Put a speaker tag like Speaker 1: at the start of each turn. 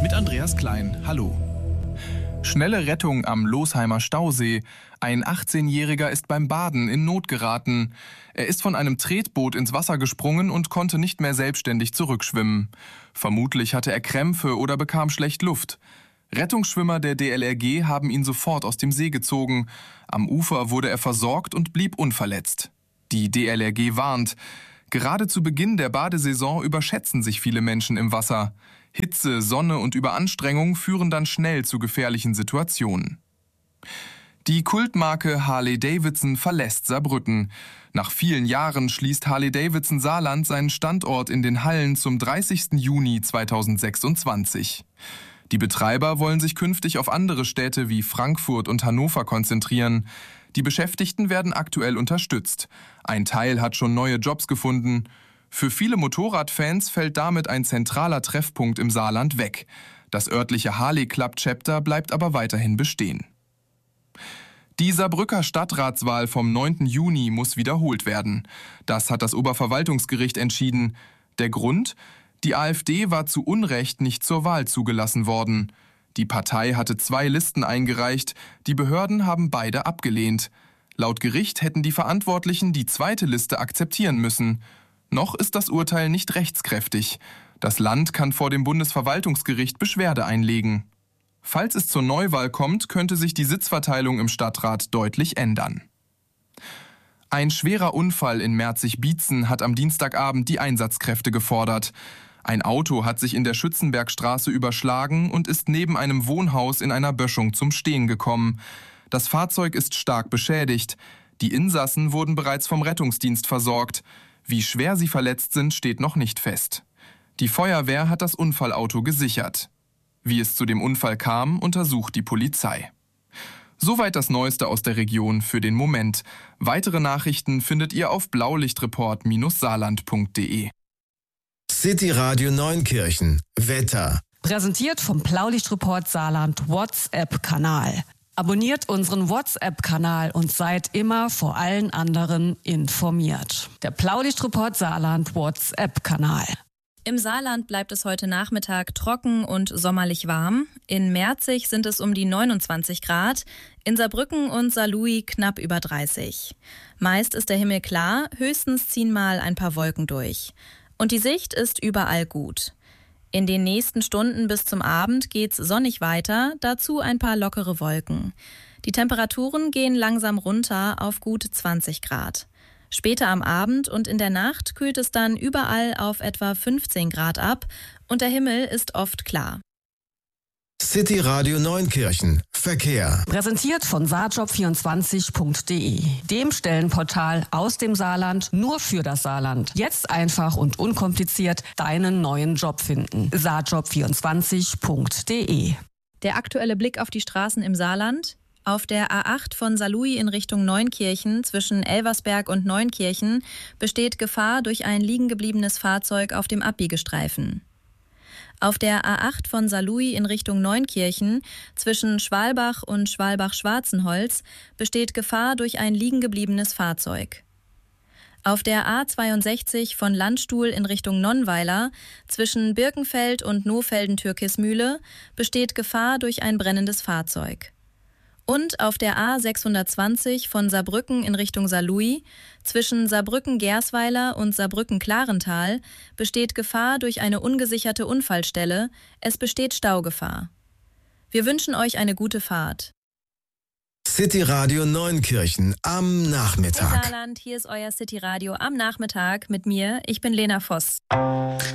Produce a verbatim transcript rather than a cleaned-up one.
Speaker 1: Mit Andreas Klein, hallo. Schnelle Rettung am Losheimer Stausee. Ein achtzehnjähriger ist beim Baden in Not geraten. Er ist von einem Tretboot ins Wasser gesprungen und konnte nicht mehr selbstständig zurückschwimmen. Vermutlich hatte er Krämpfe oder bekam schlecht Luft. Rettungsschwimmer der D L R G haben ihn sofort aus dem See gezogen. Am Ufer wurde er versorgt und blieb unverletzt. Die D L R G warnt: Gerade zu Beginn der Badesaison überschätzen sich viele Menschen im Wasser. Hitze, Sonne und Überanstrengung führen dann schnell zu gefährlichen Situationen. Die Kultmarke Harley-Davidson verlässt Saarbrücken. Nach vielen Jahren schließt Harley-Davidson Saarland seinen Standort in den Hallen zum dreißigsten Juni zweitausendsechsundzwanzig. Die Betreiber wollen sich künftig auf andere Städte wie Frankfurt und Hannover konzentrieren. Die Beschäftigten werden aktuell unterstützt. Ein Teil hat schon neue Jobs gefunden. Für viele Motorradfans fällt damit ein zentraler Treffpunkt im Saarland weg. Das örtliche Harley Club Chapter bleibt aber weiterhin bestehen. Die Saarbrücker Stadtratswahl vom neunten Juni muss wiederholt werden. Das hat das Oberverwaltungsgericht entschieden. Der Grund? Die AfD war zu Unrecht nicht zur Wahl zugelassen worden. Die Partei hatte zwei Listen eingereicht, die Behörden haben beide abgelehnt. Laut Gericht hätten die Verantwortlichen die zweite Liste akzeptieren müssen. Noch ist das Urteil nicht rechtskräftig. Das Land kann vor dem Bundesverwaltungsgericht Beschwerde einlegen. Falls es zur Neuwahl kommt, könnte sich die Sitzverteilung im Stadtrat deutlich ändern. Ein schwerer Unfall in Merzig-Bietzen hat am Dienstagabend die Einsatzkräfte gefordert. Ein Auto hat sich in der Schützenbergstraße überschlagen und ist neben einem Wohnhaus in einer Böschung zum Stehen gekommen. Das Fahrzeug ist stark beschädigt. Die Insassen wurden bereits vom Rettungsdienst versorgt. Wie schwer sie verletzt sind, steht noch nicht fest. Die Feuerwehr hat das Unfallauto gesichert. Wie es zu dem Unfall kam, untersucht die Polizei. Soweit das Neueste aus der Region für den Moment. Weitere Nachrichten findet ihr auf blaulichtreport Bindestrich saarland Punkt de.
Speaker 2: City Radio Neunkirchen. Wetter.
Speaker 3: Präsentiert vom Blaulichtreport Saarland WhatsApp-Kanal. Abonniert unseren WhatsApp-Kanal und seid immer vor allen anderen informiert. Der Blaulichtreport Saarland WhatsApp-Kanal.
Speaker 4: Im Saarland bleibt es heute Nachmittag trocken und sommerlich warm. In Merzig sind es um die neunundzwanzig Grad, in Saarbrücken und Saarlouis knapp über dreißig. Meist ist der Himmel klar, höchstens ziehen mal ein paar Wolken durch. Und die Sicht ist überall gut. In den nächsten Stunden bis zum Abend geht's sonnig weiter, dazu ein paar lockere Wolken. Die Temperaturen gehen langsam runter auf gut zwanzig Grad. Später am Abend und in der Nacht kühlt es dann überall auf etwa fünfzehn Grad ab und der Himmel ist oft klar.
Speaker 2: City Radio Neunkirchen. Verkehr.
Speaker 3: Präsentiert von saarjob vierundzwanzig Punkt de, dem Stellenportal aus dem Saarland nur für das Saarland. Jetzt einfach und unkompliziert deinen neuen Job finden. saarjob vierundzwanzig Punkt de.
Speaker 4: Der aktuelle Blick auf die Straßen im Saarland. Auf der A acht von Saarlouis in Richtung Neunkirchen zwischen Elversberg und Neunkirchen besteht Gefahr durch ein liegengebliebenes Fahrzeug auf dem Abbiegestreifen. Auf der A acht von Saarlouis in Richtung Neunkirchen zwischen Schwalbach und Schwalbach-Schwarzenholz besteht Gefahr durch ein liegengebliebenes Fahrzeug. Auf der A zweiundsechzig von Landstuhl in Richtung Nonnweiler zwischen Birkenfeld und Nohfelden-Türkismühle besteht Gefahr durch ein brennendes Fahrzeug. Und auf der A sechshundertzwanzig von Saarbrücken in Richtung Saarlouis zwischen Saarbrücken-Gersweiler und Saarbrücken-Klarental besteht Gefahr durch eine ungesicherte Unfallstelle. Es besteht Staugefahr. Wir wünschen euch eine gute Fahrt.
Speaker 2: City Radio Neunkirchen am Nachmittag.
Speaker 4: Hey Saarland, hier ist euer City Radio am Nachmittag mit mir. Ich bin Lena Voss.